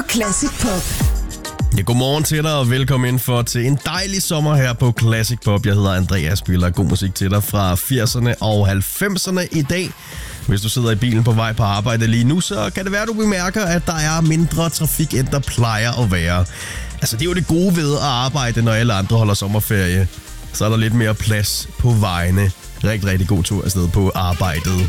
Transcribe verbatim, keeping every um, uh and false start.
på Classic Pop. Ja, godmorgen til dig, og velkommen ind for til en dejlig sommer her på Classic Pop. Jeg hedder Andreas, spiller god musik til dig fra firserne og halvfemserne i dag. Hvis du sidder i bilen på vej på arbejde lige nu, så kan det være, at du bemærker, at der er mindre trafik, end der plejer at være. Altså, det er jo det gode ved at arbejde, når alle andre holder sommerferie. Så er der lidt mere plads på vejene. Rigtig, rigtig god tur afsted på arbejdet.